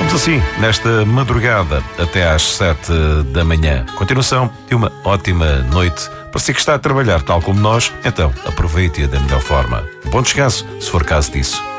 Ficamos assim, nesta madrugada, até às 7 da manhã. Continuação de uma ótima noite. Para si que está a trabalhar tal como nós, então aproveite-a da melhor forma. Bom descanso, se for caso disso.